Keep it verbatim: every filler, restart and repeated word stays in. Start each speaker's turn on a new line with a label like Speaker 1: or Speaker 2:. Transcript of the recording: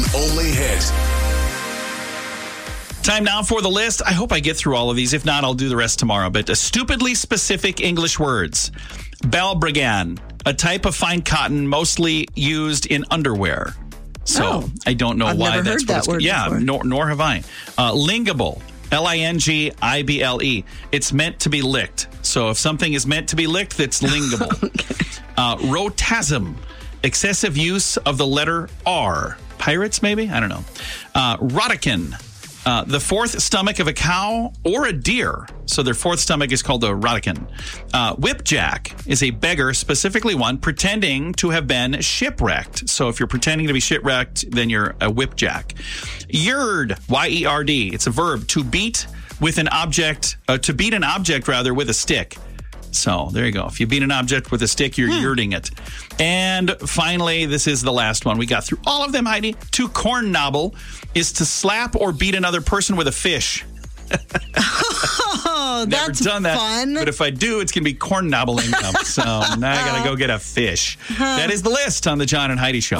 Speaker 1: only hit.
Speaker 2: Time now for the list. I hope I get through all of these. If not, I'll do the rest tomorrow. But uh, stupidly specific English words. Balbriggan, a type of fine cotton mostly used in underwear. So
Speaker 3: Oh.
Speaker 2: I don't know
Speaker 3: I've
Speaker 2: why
Speaker 3: never
Speaker 2: that's
Speaker 3: heard
Speaker 2: what
Speaker 3: that
Speaker 2: it's
Speaker 3: word
Speaker 2: Yeah,
Speaker 3: before.
Speaker 2: nor, nor have I. Uh, lingable, L I N G I B L E. It's meant to be licked. So if something is meant to be licked, that's lingable. uh, rotasm, excessive use of the letter R. Pirates, maybe? I don't know. Uh, Rotican, uh, the fourth stomach of a cow or a deer. So their fourth stomach is called the rotican. Uh, whipjack is a beggar, specifically one pretending to have been shipwrecked. So if you're pretending to be shipwrecked, then you're a whipjack. Yerd, Y E R D. It's a verb, to beat with an object, uh, to beat an object rather with a stick. So there you go. If you beat an object with a stick, you're yerding it. And finally, this is the last one. We got through all of them, Heidi. To corn nobble is to slap or beat another person with a fish.
Speaker 3: Oh,
Speaker 2: Never
Speaker 3: that's
Speaker 2: done that.
Speaker 3: fun.
Speaker 2: But if I do, it's going to be corn nobble income. So now I got to go get a fish. That is the list on the John and Heidi Show.